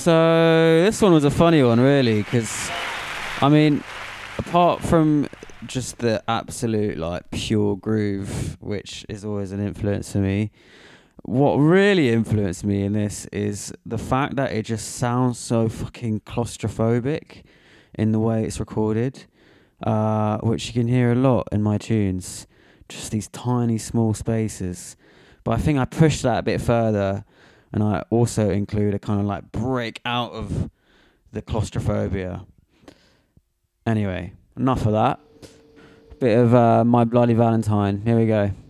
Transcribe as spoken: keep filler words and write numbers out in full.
So this one was a funny one, really, because I mean, apart from just the absolute like pure groove, which is always an influence for me, what really influenced me in this is the fact that it just sounds so fucking claustrophobic in the way it's recorded, uh, which you can hear a lot in my tunes. Just these tiny small spaces. But I think I pushed that a bit further, and I also include a kind of like break out of the claustrophobia. Anyway, enough of that. Bit of uh, My Bloody Valentine. Here we go.